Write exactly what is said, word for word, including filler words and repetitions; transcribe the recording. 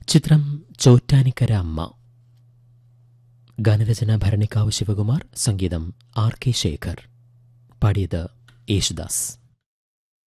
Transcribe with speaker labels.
Speaker 1: ചിത്രം ചോറ്റാനിക്കര അമ്മ. ഗാനരചന ഭരണിക്കാവ് ശിവകുമാർ, സംഗീതം ആർ കെ ശേഖർ, പാടിയത് യേശുദാസ്.